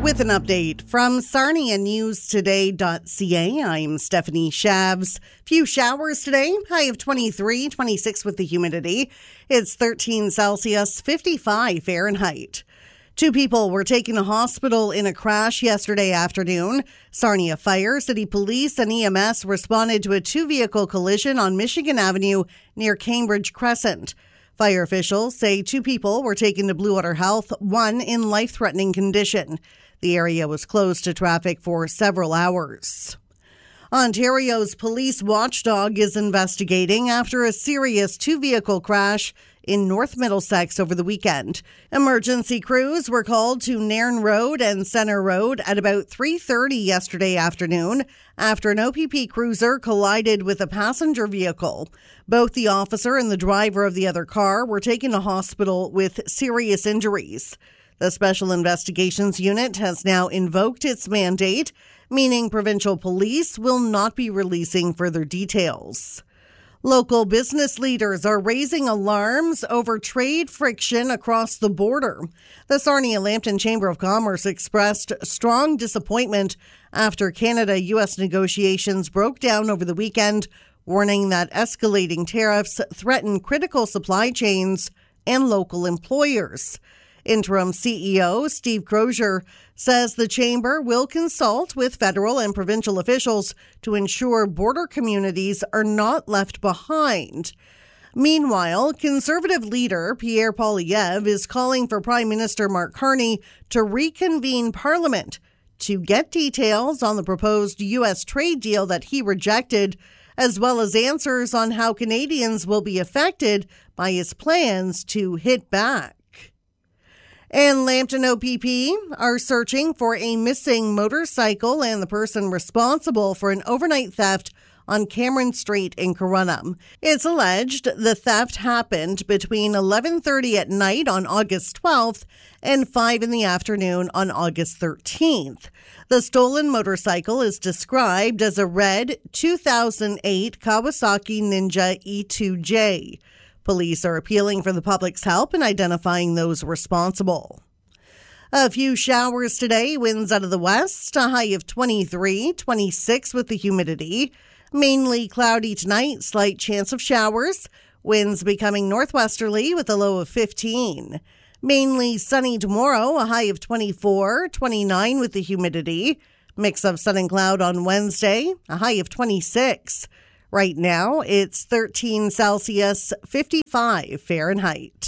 With an update from SarniaNewsToday.ca, I'm Stephanie Shavs. Few showers today, high of 23, 26 with the humidity. It's 13 Celsius, 55 Fahrenheit. 2 people were taken to hospital in a crash yesterday afternoon. Sarnia Fire, City Police, and EMS responded to a 2-vehicle collision on Michigan Avenue near Cambridge Crescent. Fire officials say 2 people were taken to Blue Water Health, 1 in life-threatening condition. The area was closed to traffic for several hours. Ontario's police watchdog is investigating after a serious 2-vehicle crash in North Middlesex over the weekend. Emergency crews were called to Nairn Road and Centre Road at about 3:30 yesterday afternoon after an OPP cruiser collided with a passenger vehicle. Both the officer and the driver of the other car were taken to hospital with serious injuries. The Special Investigations Unit has now invoked its mandate, meaning provincial police will not be releasing further details. Local business leaders are raising alarms over trade friction across the border. The Sarnia-Lambton Chamber of Commerce expressed strong disappointment after Canada-U.S. negotiations broke down over the weekend, warning that escalating tariffs threaten critical supply chains and local employers. Interim CEO Steve Crozier says the chamber will consult with federal and provincial officials to ensure border communities are not left behind. Meanwhile, Conservative leader Pierre Poilievre is calling for Prime Minister Mark Carney to reconvene Parliament to get details on the proposed U.S. trade deal that he rejected, as well as answers on how Canadians will be affected by his plans to hit back. And Lambton OPP are searching for a missing motorcycle and the person responsible for an overnight theft on Cameron Street in Corunna. It's alleged the theft happened between 11:30 at night on August 12th and 5 in the afternoon on August 13th. The stolen motorcycle is described as a red 2008 Kawasaki Ninja E2J. Police are appealing for the public's help in identifying those responsible. A few showers today, winds out of the west, a high of 23, 26 with the humidity. Mainly cloudy tonight, slight chance of showers. Winds becoming northwesterly with a low of 15. Mainly sunny tomorrow, a high of 24, 29 with the humidity. Mix of sun and cloud on Wednesday, a high of 26. Right now, it's 13 Celsius, 55 Fahrenheit.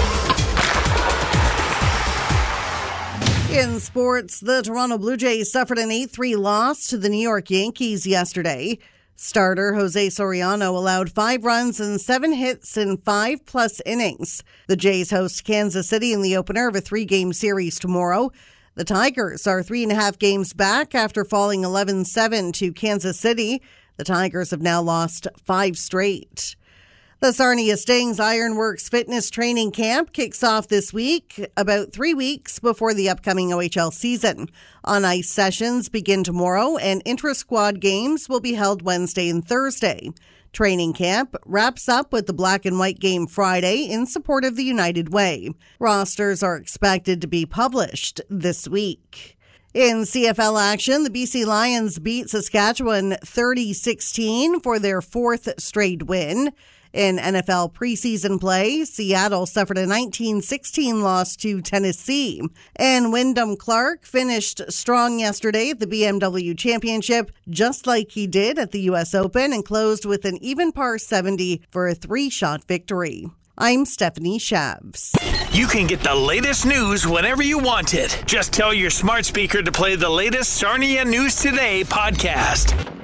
In sports, the Toronto Blue Jays suffered an 8-3 loss to the New York Yankees yesterday. Starter Jose Soriano allowed 5 runs and 7 hits in 5+ innings. The Jays host Kansas City in the opener of a 3-game series tomorrow. The Tigers are 3.5 games back after falling 11-7 to Kansas City. The Tigers have now lost 5 straight. The Sarnia Stings Ironworks Fitness Training Camp kicks off this week, about 3 weeks before the upcoming OHL season. On-ice sessions begin tomorrow, and intra-squad games will be held Wednesday and Thursday. Training camp wraps up with the Black and White game Friday in support of the United Way. Rosters are expected to be published this week. In CFL action, the BC Lions beat Saskatchewan 30-16 for their 4th straight win. In NFL preseason play, Seattle suffered a 19-16 loss to Tennessee. And Wyndham Clark finished strong yesterday at the BMW Championship, just like he did at the U.S. Open, and closed with an even par 70 for a 3-shot victory. I'm Stephanie Shavs. You can get the latest news whenever you want it. Just tell your smart speaker to play the latest Sarnia News Today podcast.